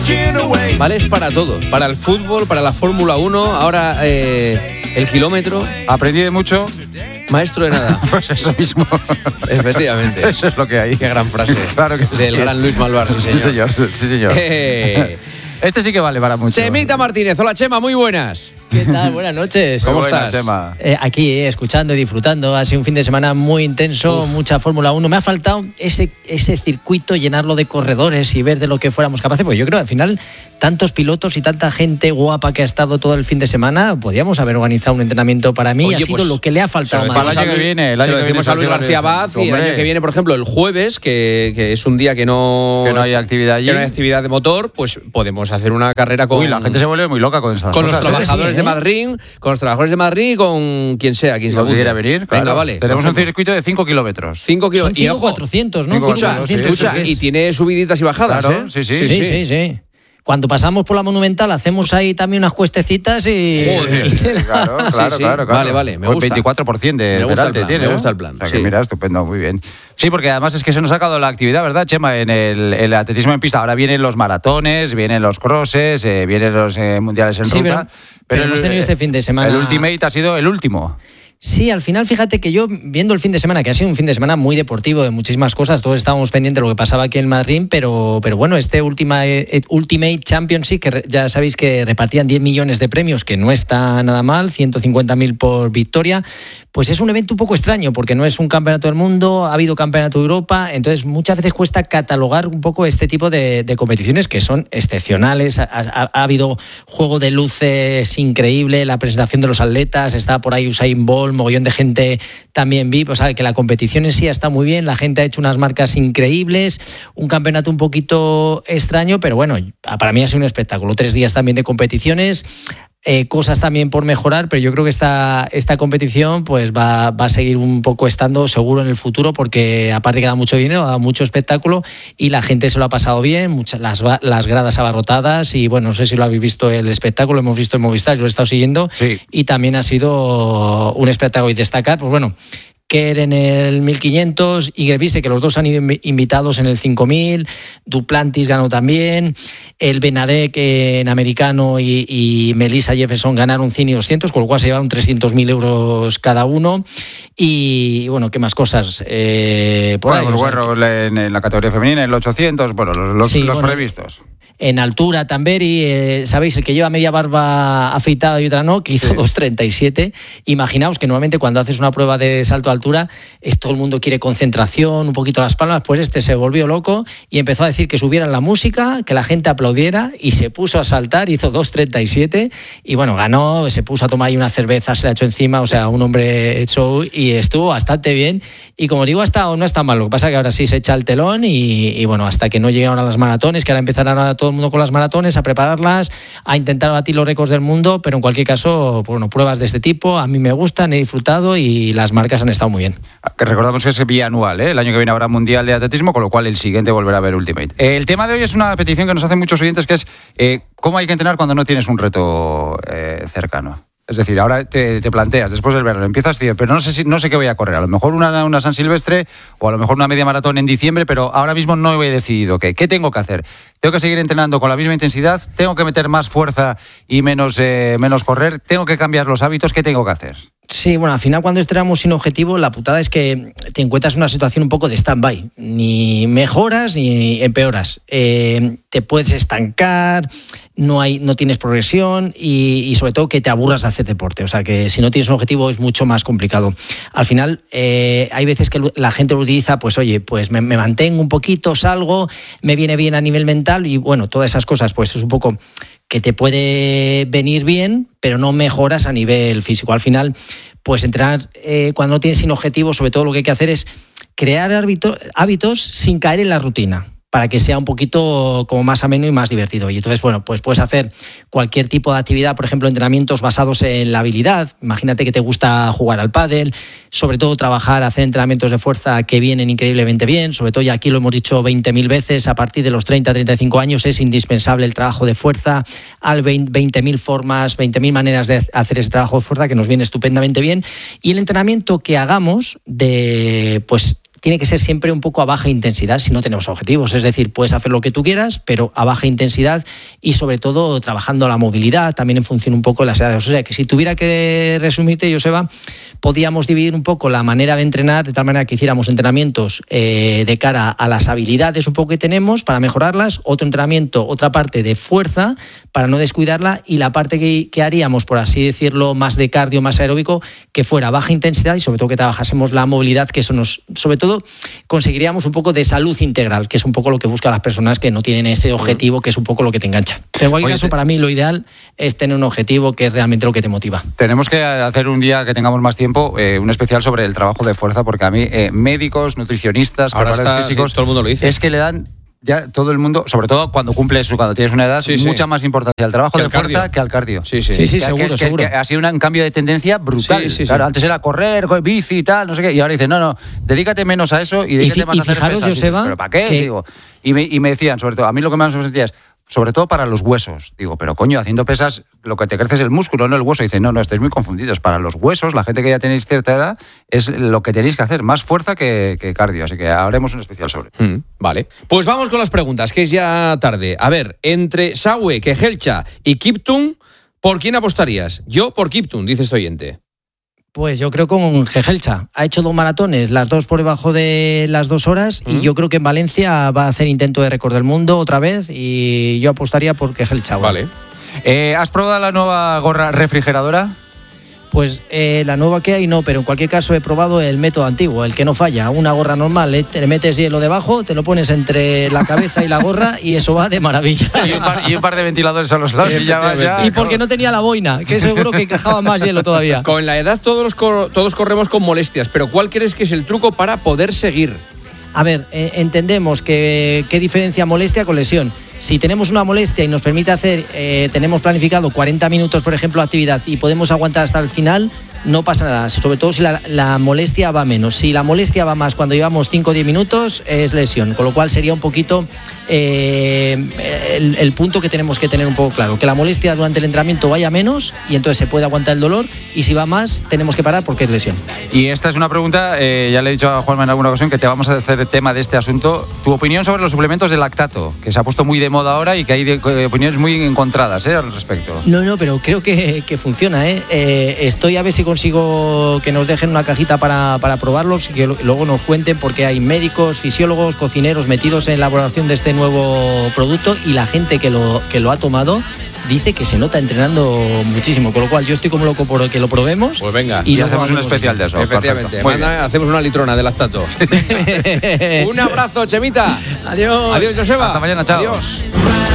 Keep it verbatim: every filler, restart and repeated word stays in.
Vale, es para todo, para el fútbol, para la Fórmula uno, ahora eh, el kilómetro. Aprendí de mucho. Maestro de nada. Pues eso mismo. Efectivamente. Eso es lo que hay. Qué gran frase. Claro que del sí. gran Luis Malvar, sí señor. Sí señor, sí señor. Eh, Este sí que vale para mucho. Chemita Martínez, hola Chema, muy buenas. ¿Qué tal? Buenas noches. ¿Cómo Muy buena, estás? Chema. Eh, aquí, eh, escuchando y disfrutando. Ha sido un fin de semana muy intenso, Uf. mucha Fórmula uno. Me ha faltado ese, ese circuito, llenarlo de corredores y ver de lo que fuéramos capaces, porque yo creo que al final tantos pilotos y tanta gente guapa que ha estado todo el fin de semana, podíamos haber organizado un entrenamiento para mí. Oye, ha sido pues, lo que le ha faltado. Para el año que viene. El año se lo que decimos viene, a Luis García Baz y el año que viene, por ejemplo, el jueves, que, que es un día que no, que no hay actividad allí. Que no hay actividad de motor, pues podemos hacer una carrera con... Uy, la gente se vuelve muy loca con esas con cosas. Con los trabajadores sí, ¿eh? de Madrid, con los trabajadores de Madrid y con quien sea, quien se pudiera venir. Claro. Venga, vale. Tenemos un circuito de cinco kilómetros. cinco kilómetros. Y ojo, cuatrocientos, ¿no? Escucha, escucha, y tiene subiditas y bajadas, claro, ¿eh? Sí sí sí, sí, sí, sí. Cuando pasamos por la Monumental hacemos ahí también unas cuestecitas y... Joder. Claro, claro, sí, sí. claro, claro. Vale, vale, me gusta. El veinticuatro por ciento de me gusta el plan, tiene, me gusta ¿eh? el plan. O sea, que sí. mira, estupendo, muy bien. Sí, porque además es que se nos ha sacado la actividad, ¿verdad, Chema? En el, el atletismo en pista. Ahora vienen los maratones, vienen los crosses, eh, vienen los eh, mundiales en sí, ruta. Pero, pero hemos tenido este fin de semana... El Ultimate ha sido el último. Sí, al final fíjate que yo, viendo el fin de semana, que ha sido un fin de semana muy deportivo, de muchísimas cosas, todos estábamos pendientes de lo que pasaba aquí en Madrid, pero, pero bueno, este Ultima, eh, Ultimate Championship, que ya sabéis que repartían diez millones de premios, que no está nada mal, ciento cincuenta mil por victoria, pues es un evento un poco extraño, porque no es un campeonato del mundo, ha habido campeonato de Europa, entonces muchas veces cuesta catalogar un poco este tipo de, de competiciones que son excepcionales, ha, ha, ha habido juego de luces increíble, la presentación de los atletas, está por ahí Usain Bolt, mogollón de gente también V I P, o sea, que la competición en sí está muy bien, la gente ha hecho unas marcas increíbles, un campeonato un poquito extraño, pero bueno, para mí ha sido un espectáculo, tres días también de competiciones, eh, cosas también por mejorar, pero yo creo que esta, esta competición pues va, va a seguir un poco estando seguro en el futuro, porque aparte que da mucho dinero, da mucho espectáculo y la gente se lo ha pasado bien, muchas las, las gradas abarrotadas y bueno, no sé si lo habéis visto el espectáculo, lo hemos visto en Movistar, yo lo he estado siguiendo sí. Y también ha sido un espectáculo y destacar, pues bueno, Kerr en el mil quinientos, Iger Vise, que los dos han ido invitados en el cinco mil, Duplantis ganó también, el Benadek en americano y, y Melissa Jefferson ganaron cien y doscientos, con lo cual se llevaron trescientos mil euros cada uno. Y bueno, ¿qué más cosas? Eh, por bueno, ahí, pues o sea, bueno, que... en, en la categoría femenina, en el ochocientos, bueno, los, los, sí, los bueno, previstos. En altura, Tamberi, eh, sabéis, el que lleva media barba afeitada y otra no, que hizo sí. dos treinta y siete. Imaginaos que normalmente cuando haces una prueba de salto a altura, es, todo el mundo quiere concentración, un poquito las palmas, pues este se volvió loco y empezó a decir que subieran la música, que la gente aplaudiera y se puso a saltar, hizo dos treinta y siete y bueno, ganó, se puso a tomar ahí una cerveza, se la echó encima, o sea, un hombre show y estuvo bastante bien. Y como digo, hasta, no está mal, lo que pasa es que ahora sí se echa el telón y, y bueno, hasta que no llegaron a las maratones, que ahora empezarán a todo el mundo con las maratones, a prepararlas, a intentar batir los récords del mundo, pero en cualquier caso, bueno, pruebas de este tipo a mí me gustan, he disfrutado y las marcas han estado muy bien. Que recordamos que es bianual, ¿eh? El año que viene habrá Mundial de Atletismo, con lo cual el siguiente volverá a haber Ultimate. Eh, el tema de hoy es una petición que nos hacen muchos oyentes, que es eh, cómo hay que entrenar cuando no tienes un reto eh, cercano. Es decir, ahora te, te planteas, después del verano, empiezas, pero no sé si no sé qué voy a correr. A lo mejor una, una San Silvestre o a lo mejor una media maratón en diciembre, pero ahora mismo no he decidido qué. ¿Qué tengo que hacer? ¿Tengo que seguir entrenando con la misma intensidad? ¿Tengo que meter más fuerza y menos, eh, menos correr? ¿Tengo que cambiar los hábitos? ¿Qué tengo que hacer? Sí, bueno, al final cuando entrenamos sin objetivo, la putada es que te encuentras en una situación un poco de stand-by. Ni mejoras ni empeoras. Eh, te puedes estancar, no hay, no tienes progresión y, y sobre todo que te aburras de hacer deporte. O sea que si no tienes un objetivo es mucho más complicado. Al final eh, hay veces que la gente lo utiliza, pues oye, pues me, me mantengo un poquito, salgo, me viene bien a nivel mental y bueno, todas esas cosas pues es un poco que te puede venir bien, pero no mejoras a nivel físico. Al final, pues entrenar eh, cuando no tienes sin objetivo, sobre todo lo que hay que hacer es crear hábitos, hábitos sin caer en la rutina, para que sea un poquito como más ameno y más divertido. Y entonces, bueno, pues puedes hacer cualquier tipo de actividad, por ejemplo, entrenamientos basados en la habilidad. Imagínate que te gusta jugar al pádel, sobre todo trabajar, hacer entrenamientos de fuerza que vienen increíblemente bien, sobre todo, y aquí lo hemos dicho veinte mil veces, a partir de los treinta a treinta y cinco años es indispensable el trabajo de fuerza, al veinte mil formas, veinte mil maneras de hacer ese trabajo de fuerza que nos viene estupendamente bien. Y el entrenamiento que hagamos de, pues, tiene que ser siempre un poco a baja intensidad si no tenemos objetivos. Es decir, puedes hacer lo que tú quieras, pero a baja intensidad y sobre todo trabajando la movilidad, también en función un poco de las edades. O sea, que si tuviera que resumirte, Joseba, podíamos dividir un poco la manera de entrenar de tal manera que hiciéramos entrenamientos eh, de cara a las habilidades un poco que tenemos para mejorarlas, otro entrenamiento, otra parte de fuerza para no descuidarla y la parte que, que haríamos, por así decirlo, más de cardio, más aeróbico, que fuera baja intensidad y sobre todo que trabajásemos la movilidad, que eso nos, sobre todo, conseguiríamos un poco de salud integral, que es un poco lo que buscan las personas que no tienen ese objetivo, que es un poco lo que te engancha. Pero en cualquier Oye, caso, te... para mí lo ideal es tener un objetivo que es realmente lo que te motiva. Tenemos que hacer un día que tengamos más tiempo, eh, un especial sobre el trabajo de fuerza, porque a mí, eh, médicos, nutricionistas, ahora preparadores está, físicos, sí, todo el mundo lo dice. Es que le dan ya todo el mundo, sobre todo cuando cumples, cuando tienes una edad, sí, mucha sí. más importancia al trabajo que de al fuerza cardio. que al cardio. Sí, sí, sí, sí que, seguro, que, seguro. Que, que ha sido un cambio de tendencia brutal. Sí, sí, claro, sí. antes era correr, bici y tal, no sé qué, y ahora dicen, no, no, dedícate menos a eso y dedícate Y, más y a hacer fijaros, pesas. Joseba, ¿Pero para qué? que... Digo. Y me, y me decían, sobre todo, a mí lo que más me sentía es, sobre todo para los huesos. Digo, pero coño, haciendo pesas lo que te crece es el músculo, no el hueso. Y dicen, no, no, estáis muy confundidos. Para los huesos, la gente que ya tenéis cierta edad, es lo que tenéis que hacer, más fuerza que, que cardio. Así que haremos un especial sobre. Mm, vale. Pues vamos con las preguntas, que es ya tarde. A ver, entre Saue, Kejelcha y Kiptum, ¿por quién apostarías? Yo por Kiptum, dice este oyente. Pues yo creo con Kejelcha. Ha hecho dos maratones, las dos por debajo de las dos horas, ¿Mm? y yo creo que en Valencia va a hacer intento de récord del mundo otra vez, y yo apostaría por Kejelcha. Vale. Eh, ¿Has probado la nueva gorra refrigeradora? Pues eh, la nueva que hay no, pero en cualquier caso he probado el método antiguo, el que no falla. Una gorra normal, le, te le metes hielo debajo, te lo pones entre la cabeza y la gorra y eso va de maravilla. Y un par, y un par de ventiladores a los lados y ya va, ya. Y porque no tenía la boina, que seguro que encajaba más hielo todavía. Con la edad todos, los cor- todos corremos con molestias, pero ¿cuál crees que es el truco para poder seguir? A ver, eh, entendemos que qué diferencia molestia con lesión. Si tenemos una molestia y nos permite hacer, eh, tenemos planificado cuarenta minutos, por ejemplo, de actividad y podemos aguantar hasta el final, no pasa nada, sobre todo si la, la molestia va menos. Si la molestia va más cuando llevamos cinco o diez minutos, es lesión, con lo cual sería un poquito eh, el, el punto que tenemos que tener un poco claro, que la molestia durante el entrenamiento vaya menos y entonces se puede aguantar el dolor, y si va más, tenemos que parar porque es lesión. Y esta es una pregunta, eh, ya le he dicho a Juanma en alguna ocasión que te vamos a hacer tema de este asunto. Tu opinión sobre los suplementos de lactato, que se ha puesto muy de moda ahora y que hay de, eh, opiniones muy encontradas eh, al respecto. No, no, pero creo que, que funciona, ¿eh? ¿eh? Estoy a ver si consigo que nos dejen una cajita para, para probarlos y que lo, luego nos cuenten, porque hay médicos, fisiólogos, cocineros metidos en la elaboración de este nuevo producto, y la gente que lo, que lo ha tomado dice que se nota entrenando muchísimo, con lo cual yo estoy como loco por que lo probemos. Pues venga, y, y luego hacemos un hablemos especial de eso. Efectivamente. Manda, hacemos una litrona de lactato. Un abrazo, Chemita. Adiós. Adiós, Joseba. Hasta mañana, chao. Adiós.